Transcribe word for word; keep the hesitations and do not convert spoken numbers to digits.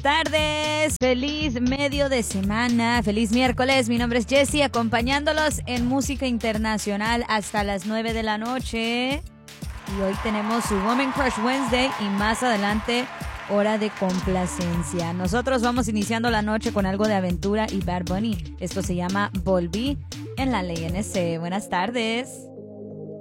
tardes, feliz medio de semana, feliz miércoles. Mi nombre es Jessie, acompañándolos en música internacional hasta las nueve de la noche. Y hoy tenemos su Woman Crush Wednesday y más adelante hora de complacencia. Nosotros vamos iniciando la noche con algo de aventura y Bad Bunny. Esto se llama Volví en la Ley N C. Buenas tardes.